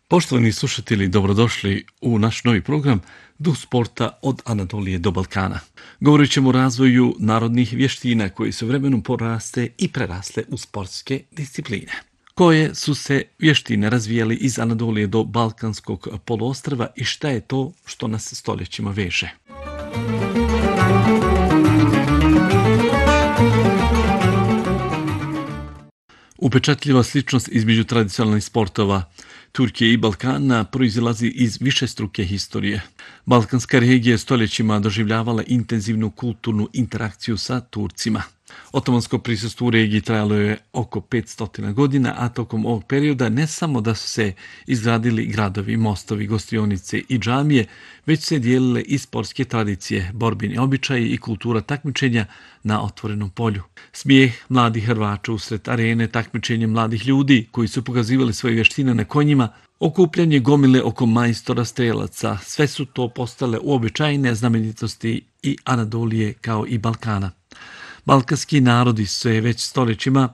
Poštovani slušatelji, dobrodošli u naš novi program Duh sporta od Anadolije do Balkana. Govorit ćemo o razvoju narodnih vještina koji su vremenom poraste i prerasle u sportske discipline. Koje su se vještine razvijali iz Anadolije do Balkanskog poluostrva i šta je to što nas stoljećima veže? Upečatljiva sličnost između tradicionalnih sportova Turke i Balkana proizilazi iz višestruke historije. Balkanska regija je stoljećima doživljavala intenzivnu kulturnu interakciju sa Turcima. Otomansko prisustvo u regiji trajalo je oko 500 godina, a tokom ovog perioda ne samo da su se izgradili gradovi, mostovi, gostionice i džamije, već se dijelile i sportske tradicije, borbeni običaji i kultura takmičenja na otvorenom polju. Smijeh mladih Hrvača usred arene, takmičenje mladih ljudi koji su pokazivali svoje vještine na konjima, okupljanje gomile oko majstora strelaca, sve su to postale uobičajene znamenitosti i Anadolije kao i Balkana. Balkanski narodi su se već stoljećima